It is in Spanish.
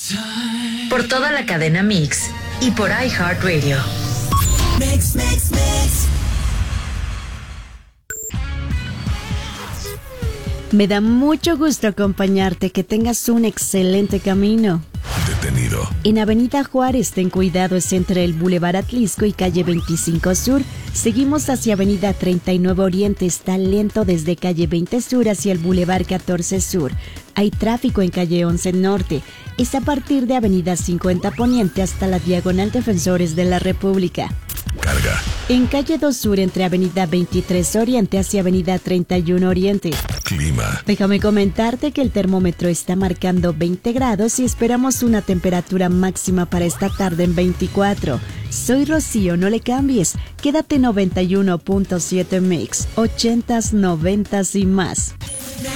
Por toda la cadena Mix y por iHeartRadio. Mix. Me da mucho gusto acompañarte, que tengas un excelente camino. Detenido. En Avenida Juárez, ten cuidado, es entre el Boulevard Atlisco y calle 25 Sur. Seguimos hacia Avenida 39 Oriente, está lento desde calle 20 Sur hacia el Boulevard 14 Sur. Hay tráfico en calle 11 Norte. Es a partir de Avenida 50 Poniente hasta la Diagonal Defensores de la República. Carga. En calle 2 Sur entre Avenida 23 Oriente hacia Avenida 31 Oriente. Clima. Déjame comentarte que el termómetro está marcando 20 grados y esperamos una temperatura máxima para esta tarde en 24. Soy Rocío, no le cambies. Quédate 91.7 Mix, 80s, 90s y más.